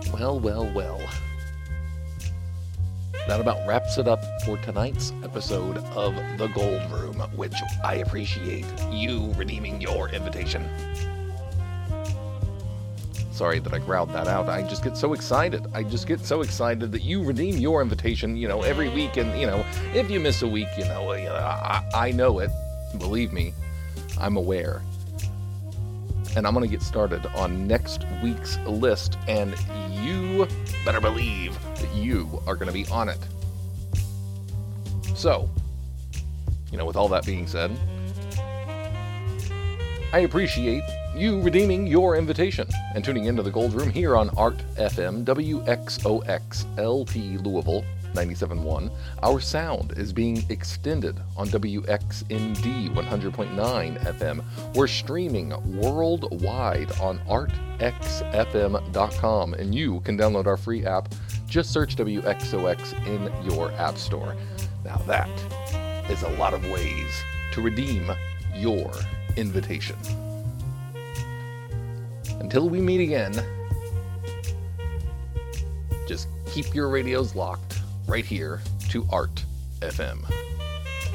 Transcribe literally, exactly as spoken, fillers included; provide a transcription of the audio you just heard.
Well, well, well. That about wraps it up for tonight's episode of The Gold Room, which I appreciate you redeeming your invitation. Sorry that I growled that out. I just get so excited. I just get so excited that you redeem your invitation, you know, every week. And, you know, if you miss a week, you know, you know I, I know it. Believe me, I'm aware. And I'm going to get started on next week's list, and you better believe that you are going to be on it. So, you know, with all that being said, I appreciate you redeeming your invitation and tuning into the Gold Room here on Art F M, W X O X L P Louisville, ninety-seven point one. Our sound is being extended on W X N D one hundred point nine F M. We're streaming worldwide on art x f m dot com, and you can download our free app. Just search W X O X in your app store. Now that is a lot of ways to redeem your invitation. Until we meet again, just keep your radios locked right here to Art F M.